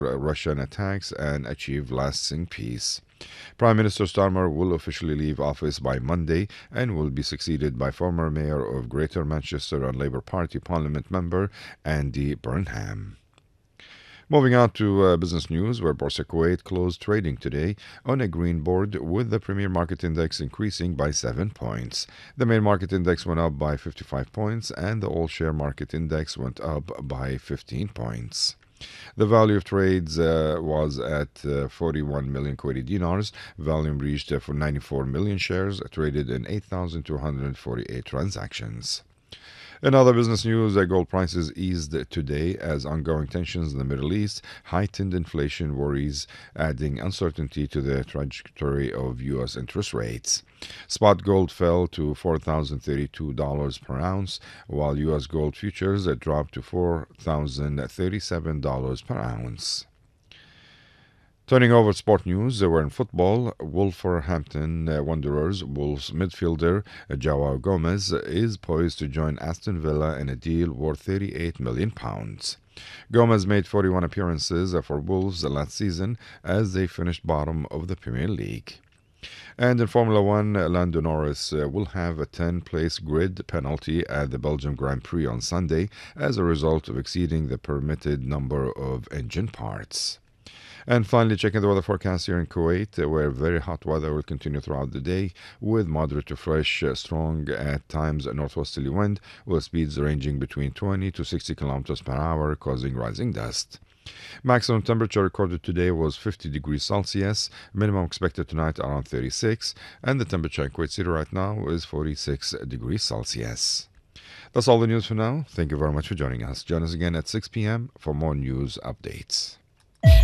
Russian attacks and achieve lasting peace. Prime Minister Starmer will officially leave office by Monday and will be succeeded by former Mayor of Greater Manchester and Labour Party Parliament member Andy Burnham. Moving on to business news, where Borsa Kuwait closed trading today on a green board with the Premier Market Index increasing by 7 points. The main market index went up by 55 points and the all share market index went up by 15 points. The value of trades was at 41 million Kuwaiti dinars. Volume reached for 94 million shares, traded in 8,248 transactions. In other business news, gold prices eased today as ongoing tensions in the Middle East heightened inflation worries, adding uncertainty to the trajectory of U.S. interest rates. Spot gold fell to $4,032 per ounce, while U.S. gold futures dropped to $4,037 per ounce. Turning over to sport news, we're in football. Wolverhampton Wanderers Wolves midfielder Joao Gomez is poised to join Aston Villa in a deal worth £38 million. Gomez made 41 appearances for Wolves last season as they finished bottom of the Premier League. And in Formula One, Lando Norris will have a 10-place grid penalty at the Belgium Grand Prix on Sunday as a result of exceeding the permitted number of engine parts. And finally, checking the weather forecast here in Kuwait, where very hot weather will continue throughout the day with moderate to fresh, strong at times northwesterly wind with speeds ranging between 20 to 60 kilometers per hour, causing rising dust. Maximum temperature recorded today was 50 degrees Celsius, minimum expected tonight around 36, and the temperature in Kuwait City right now is 46 degrees Celsius. That's all the news for now. Thank you very much for joining us. Join us again at 6 p.m. for more news updates.